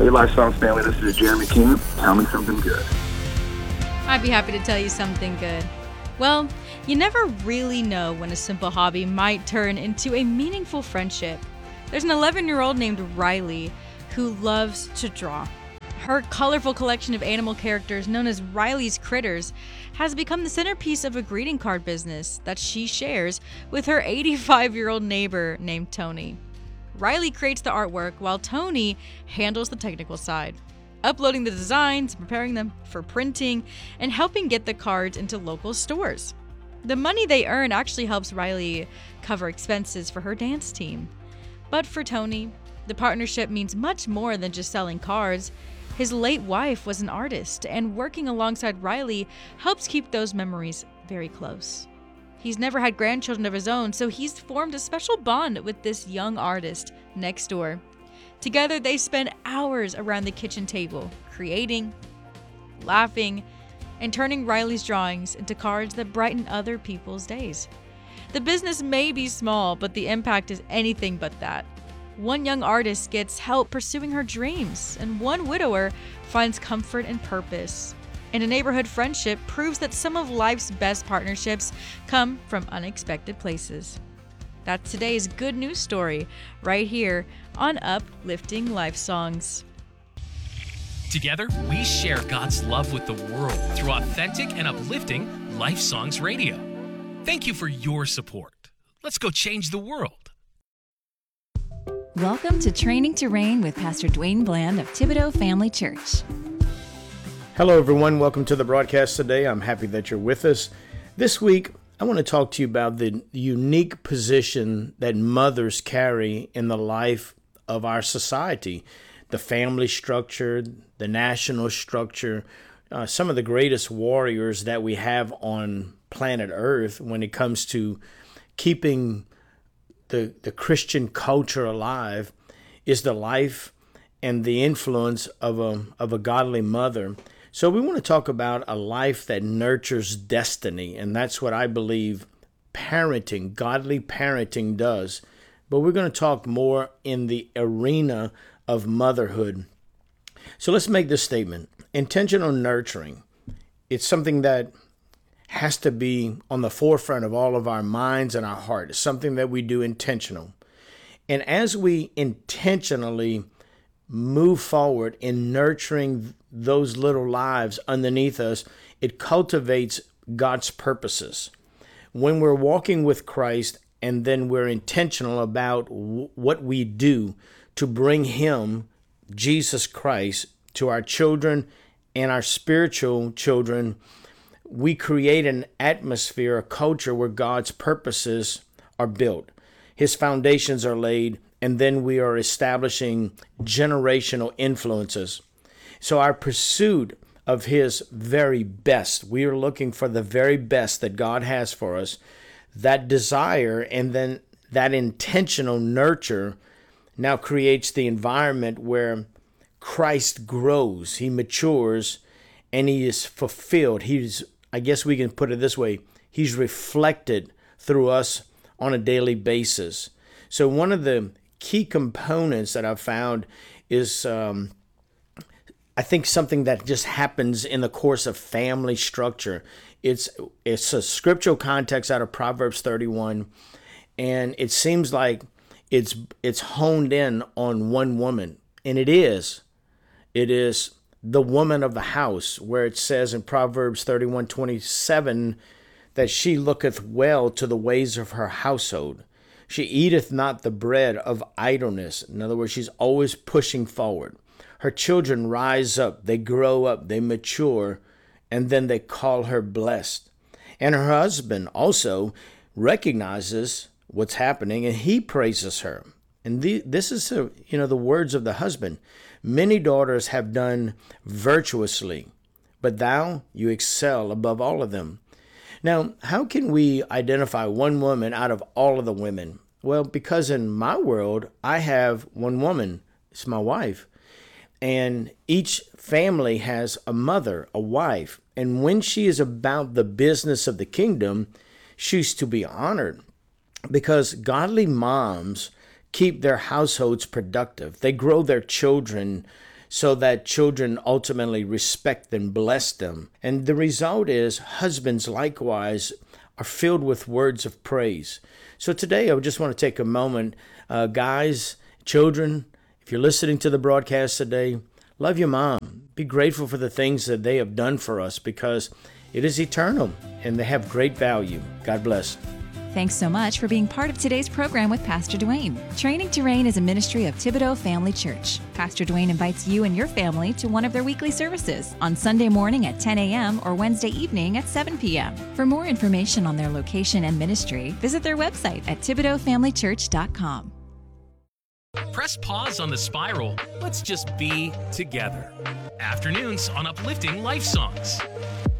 Hey, Life Songs family, this is Jeremy King. Tell me something good. I'd be happy to tell you something good. Well, you never really know when a simple hobby might turn into a meaningful friendship. There's an 11-year-old named Riley who loves to draw. Her colorful collection of animal characters known as Riley's Critters has become the centerpiece of a greeting card business that she shares with her 85-year-old neighbor named Tony. Riley creates the artwork while Tony handles the technical side, uploading the designs, preparing them for printing, and helping get the cards into local stores. The money they earn actually helps Riley cover expenses for her dance team. But for Tony, the partnership means much more than just selling cards. His late wife was an artist, and working alongside Riley helps keep those memories very close. He's never had grandchildren of his own, so he's formed a special bond with this young artist next door. Together, they spend hours around the kitchen table, creating, laughing, and turning Riley's drawings into cards that brighten other people's days. The business may be small, but the impact is anything but that. One young artist gets help pursuing her dreams, and one widower finds comfort and purpose. And a neighborhood friendship proves that some of life's best partnerships come from unexpected places. That's today's good news story, right here on Uplifting Life Songs. Together, we share God's love with the world through authentic and uplifting Life Songs Radio. Thank you for your support. Let's go change the world. Welcome to Training to Reign with Pastor Dwayne Bland of Thibodaux Family Church. Hello, everyone. Welcome to the broadcast today. I'm happy that you're with us. This week, I want to talk to you about the unique position that mothers carry in the life of our society, the family structure, the national structure, some of the greatest warriors that we have on planet Earth when it comes to keeping the Christian culture alive is the life and the influence of a godly mother. So we want to talk about a life that nurtures destiny, and that's what I believe parenting, godly parenting does. But we're going to talk more in the arena of motherhood. So let's make this statement. Intentional nurturing. It's something that has to be on the forefront of all of our minds and our heart. It's something that we do intentional. And as we intentionally move forward in nurturing those little lives underneath us, it cultivates God's purposes. When we're walking with Christ and then we're intentional about what we do to bring Him, Jesus Christ, to our children and our spiritual children, we create an atmosphere, a culture where God's purposes are built. His foundations are laid, and then we are establishing generational influences. So our pursuit of His very best, we are looking for the very best that God has for us. That desire and then that intentional nurture now creates the environment where Christ grows, He matures, and He is fulfilled. I guess we can put it this way, He's reflected through us on a daily basis. So one of the key components that I've found is, I think, something that just happens in the course of family structure. It's a scriptural context out of Proverbs 31, and it seems like it's honed in on one woman, and it is. It is the woman of the house, where it says in Proverbs 31:27 that she looketh well to the ways of her household. She eateth not the bread of idleness. In other words, she's always pushing forward. Her children rise up, they grow up, they mature, and then they call her blessed. And her husband also recognizes what's happening, and he praises her. And this is the words of the husband. Many daughters have done virtuously, but thou, you excel above all of them. Now, how can we identify one woman out of all of the women? Well, because in my world, I have one woman. It's my wife. And each family has a mother, a wife. And when she is about the business of the kingdom, she's to be honored, because godly moms keep their households productive. They grow their children so that children ultimately respect and bless them. And the result is husbands likewise are filled with words of praise. So today I just want to take a moment, guys, children, if you're listening to the broadcast today, love your mom. Be grateful for the things that they have done for us because it is eternal and they have great value. God bless. Thanks so much for being part of today's program with Pastor Dwayne. Training to Reign is a ministry of Thibodaux Family Church. Pastor Dwayne invites you and your family to one of their weekly services on Sunday morning at 10 a.m. or Wednesday evening at 7 p.m. For more information on their location and ministry, visit their website at ThibodauxFamilyChurch.com. Press pause on the spiral. Let's just be together. Afternoons on Uplifting Life Songs.